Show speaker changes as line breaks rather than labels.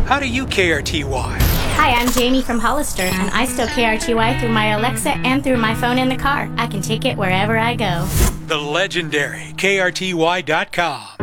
How do you KRTY?
Hi, I'm Jamie from Hollister, and I still KRTY through my Alexa and through my phone in the car. I can take it wherever I go.
The legendary KRTY.com.